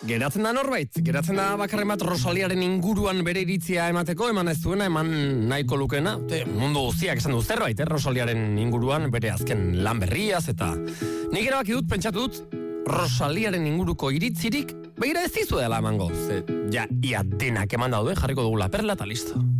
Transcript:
Geratzen da norbait, geratzen da bakarren bat Rosaliaren inguruan bere iritzia emateko, eman ez duena, eman nahiko lukena. Mundu guztiak esan du zerbait, Rosaliaren inguruan bere azken lan berriaz, eta nik erabaki dut, pentsatu dut, Rosaliaren inguruko iritzirik, begira ez dizu dela emango. Ia denak eman daude, jarriko dugula perla eta listo.